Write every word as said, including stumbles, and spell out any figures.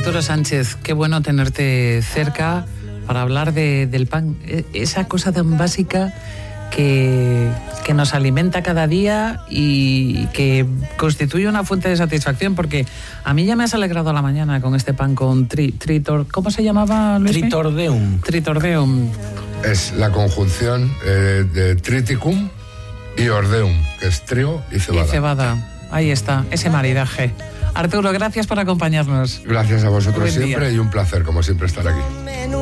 Arturo Sánchez, qué bueno tenerte cerca para hablar de, del pan, esa cosa tan básica que, que nos alimenta cada día y que constituye una fuente de satisfacción, porque a mí ya me has alegrado la mañana con este pan con tri, tritor... ¿Cómo se llamaba, Luis? Tritordeum. Tritordeum. Es la conjunción eh, de triticum y ordeum, que es trigo y cebada. Y cebada, ahí está, ese maridaje. Arturo, gracias por acompañarnos. Gracias a vosotros Buen siempre día. Y un placer, como siempre, estar aquí.